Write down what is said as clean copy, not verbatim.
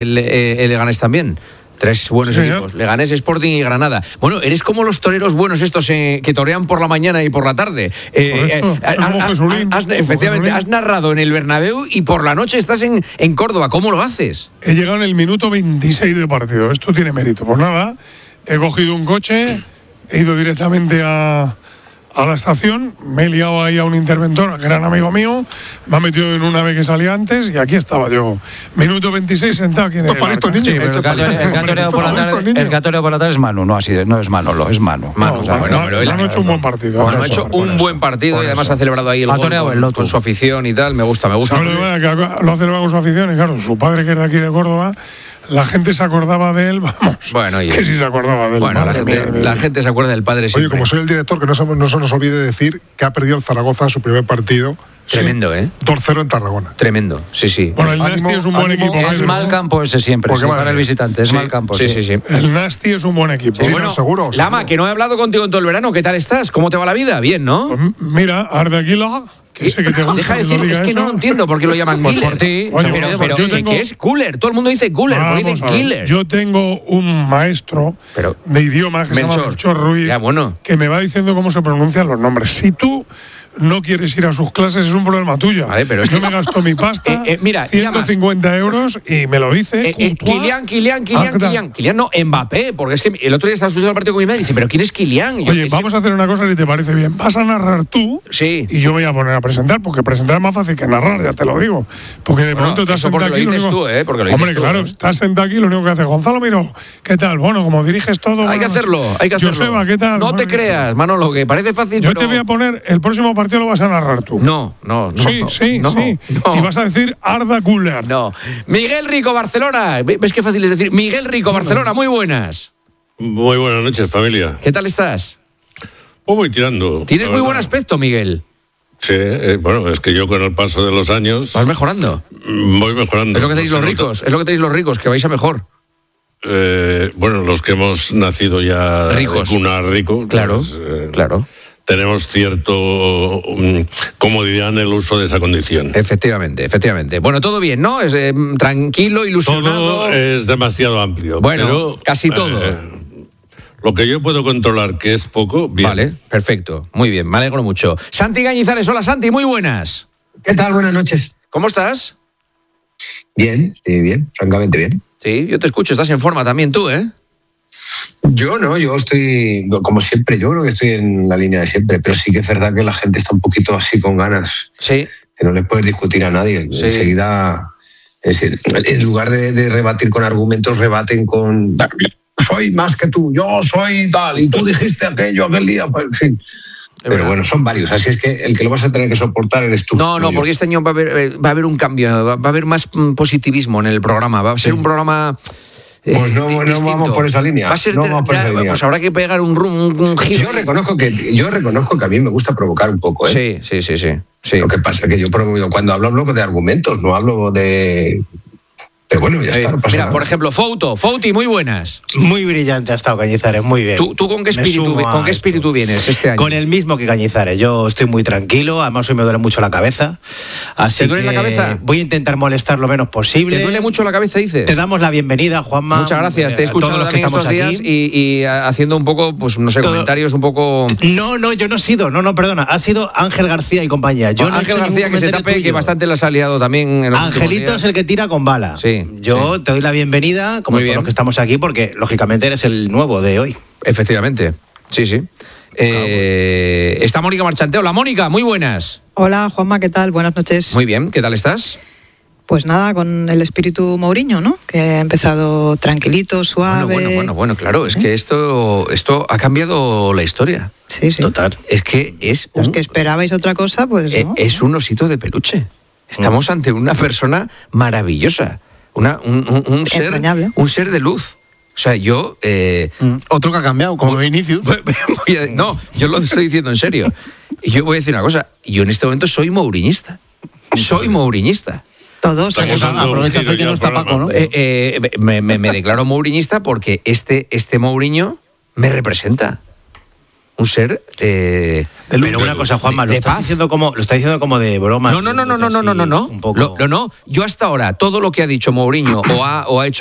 el Leganés también. 3 buenos equipos, Leganés, Sporting y Granada. Bueno, eres como los toreros buenos estos que torean por la mañana y por la tarde. Efectivamente, has narrado en el Bernabéu y por la noche estás en Córdoba. ¿Cómo lo haces? He llegado en el minuto 26 de partido. Esto tiene mérito. Pues nada, he cogido un coche, he ido directamente a la estación, me he liado ahí a un interventor, gran amigo mío, me ha metido en una ave que salía antes y aquí estaba yo. Minuto 26 sentado aquí en el... Para estos niños. El gatoreo por la tarde es Manu, no es Manolo, es Manu. Pero han hecho un buen partido. Han hecho un buen partido y además ha celebrado ahí el gol con su afición y tal. Me gusta. Lo ha celebrado con su afición y claro, su padre que es de aquí de Córdoba, la gente se acordaba de él, vamos. Bueno, que sí se acordaba de él. Bueno, la gente se acuerda del padre siempre. Oye, como soy el director, que no se nos olvide decir que ha perdido el Zaragoza su primer partido. Tremendo, 2-0 en Tarragona. Tremendo, sí. Bueno, el Nasti es un buen equipo. Es mal campo ese siempre, para el visitante, es mal campo. Sí. El Nasti es un buen equipo. Bueno, seguro. Lama, que no he hablado contigo en todo el verano, ¿qué tal estás? ¿Cómo te va la vida? Bien, ¿no? Pues mira, Ardequila, que sé que te gusta. Deja de decir, es que no lo entiendo por qué lo llaman Killer. Por ti. Pero que es Cooler, todo el mundo dice Cooler, porque dicen Killer. Yo tengo un maestro de idioma que se llama Melchor Ruiz, que me va diciendo cómo se pronuncian los nombres. Si tú no quieres ir a sus clases, es un problema tuyo. Vale, pero yo me gasto mi pasta, mira, 150 euros, y me lo dice. Kylian, no, Mbappé, porque es que el otro día estaba escuchando el partido con mi madre y dice, ¿pero quién es Kylian? Oye, vamos a hacer una cosa si te parece bien. Vas a narrar tú y yo voy a poner a presentar, porque presentar es más fácil que narrar, ya te lo digo. Porque de pronto te has sentado aquí. Hombre, claro, estás sentado aquí, lo único que hace Gonzalo Miró, ¿qué tal? Bueno, como diriges todo. Hay que hacerlo. Joseba, ¿qué tal? No te creas, Manolo, que parece fácil. Yo te voy a poner el próximo partido, lo vas a narrar tú. No. Sí. Y vas a decir Arda Güler. No. Miguel Rico, Barcelona. ¿Ves qué fácil es decir? Miguel Rico, Barcelona, muy buenas. Muy buenas noches, familia. ¿Qué tal estás? Pues voy tirando. Tienes muy buen aspecto, Miguel. Sí, bueno, es que yo con el paso de los años... ¿Vas mejorando? Voy mejorando. Es lo que tenéis los ricos, que vais a mejor. Bueno, los que hemos nacido ya ricos. De cuna rico. Claro. Tenemos cierto comodidad en el uso de esa condición. Efectivamente. Bueno, todo bien, ¿no? Es tranquilo, ilusionado. Todo es demasiado amplio. Bueno, pero, casi todo. Lo que yo puedo controlar, que es poco, bien. Vale, perfecto. Muy bien, me alegro mucho. Santi Cañizares, hola Santi, muy buenas. ¿Qué tal? Buenas noches. ¿Cómo estás? Bien, francamente bien. Sí, yo te escucho, estás en forma también tú, ¿eh? Yo estoy, como siempre, yo creo que estoy en la línea de siempre, pero sí que es verdad que la gente está un poquito así con ganas. Sí. Que no le puedes discutir a nadie. Sí. Enseguida, en lugar de rebatir con argumentos, rebaten con... Soy más que tú, yo soy tal, y tú dijiste aquello aquel día, pues en fin. Pero bueno, son varios, así es que el que lo vas a tener que soportar eres tú. No, porque este año va a haber un cambio, va a haber más positivismo en el programa, va a ser un programa... Pues no vamos por esa línea. Va a ser pues habrá que pegar un giro. Yo reconozco que a mí me gusta provocar un poco, ¿eh? Sí. Lo que pasa es que yo cuando hablo de argumentos, no hablo de... Pero bueno, ya está, no pasa nada. Por ejemplo, Fouti, muy buenas. Muy brillante ha estado Cañizares, muy bien. ¿Tú con qué espíritu vienes este año? Con el mismo que Cañizares. Yo estoy muy tranquilo, además hoy me duele mucho la cabeza. Así ¿Te duele la cabeza? Voy a intentar molestar lo menos posible. ¿Te duele mucho la cabeza, dices? Te damos la bienvenida, Juanma. Muchas gracias, te he escuchado los que estos días y haciendo un poco, pues no sé, comentarios un poco... No, yo no he sido, perdona, ha sido Ángel García y compañía. Ángel García, que se tape, que bastante las ha liado también en los Angelito es el que tira con bala. Sí. Yo te doy la bienvenida, como todos los que estamos aquí, porque lógicamente eres el nuevo de hoy. Efectivamente, sí. Está Mónica Marchante. Hola, Mónica, muy buenas. Hola, Juanma, ¿qué tal? Buenas noches. Muy bien, ¿qué tal estás? Pues nada, con el espíritu Mourinho, ¿no? Que ha empezado tranquilito, suave. Bueno, claro, es que esto ha cambiado la historia. Sí. Total. Es que Los que esperabais otra cosa, pues no. Es un osito de peluche. Estamos ante una persona maravillosa. Un ser de luz. O sea, yo... Otro que ha cambiado, como Vinicius. No, yo lo estoy diciendo en serio. Y yo voy a decir una cosa. Yo en este momento soy mouriñista. Todos. Aprovechas que no está Paco, ¿no? Me declaro mouriñista porque este Mourinho me representa. un ser pero una cosa, Juanma, lo está diciendo como de broma. No. Yo hasta ahora todo lo que ha dicho Mourinho o ha hecho